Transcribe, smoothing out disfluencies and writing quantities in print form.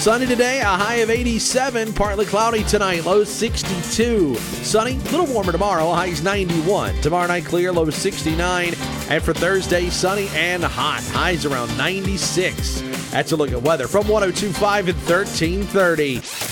Sunny today, a high of 87. Partly cloudy tonight, low 62. Sunny, a little warmer tomorrow, highs 91. Tomorrow night clear, low 69. And for Thursday, sunny and hot, highs around 96. That's a look at weather from 102.5 and 1330.